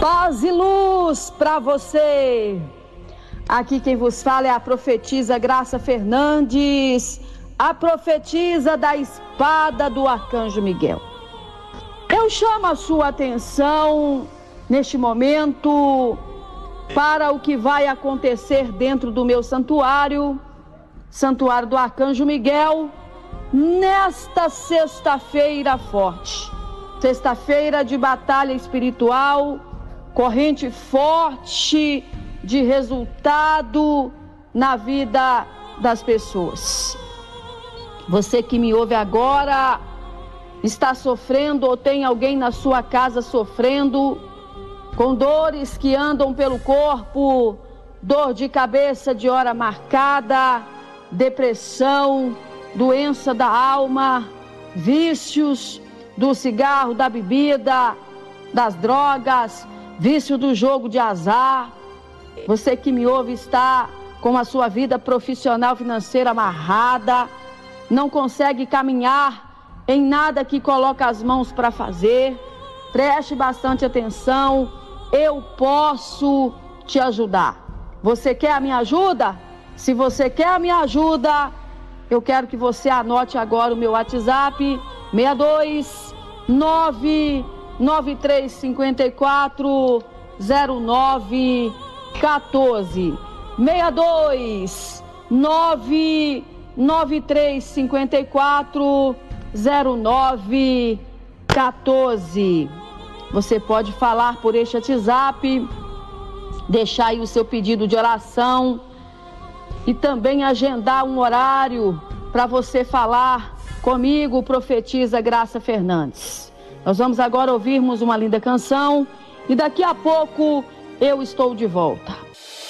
Paz e luz para você. Aqui quem vos fala é a profetisa Graça Fernandes, a profetisa da espada do Arcanjo Miguel. Eu chamo a sua atenção neste momento para o que vai acontecer dentro do meu santuário, Santuário do Arcanjo Miguel, nesta sexta-feira forte. Sexta-feira de batalha espiritual, corrente forte de resultado na vida das pessoas. Você que me ouve agora, está sofrendo ou tem alguém na sua casa sofrendo com dores que andam pelo corpo, dor de cabeça de hora marcada, depressão, doença da alma, vícios do cigarro, da bebida, das drogas, vício do jogo de azar. Você que me ouve está com a sua vida profissional financeira amarrada, não consegue caminhar em nada que coloca as mãos para fazer. Preste bastante atenção, eu posso te ajudar. Você quer a minha ajuda? Se você quer a minha ajuda, eu quero que você anote agora o meu WhatsApp, 62993540914. 62993540914. Você pode falar por este WhatsApp, deixar aí o seu pedido de oração e também agendar um horário para você falar comigo, profetisa Graça Fernandes. Nós vamos agora ouvirmos uma linda canção e daqui a pouco eu estou de volta.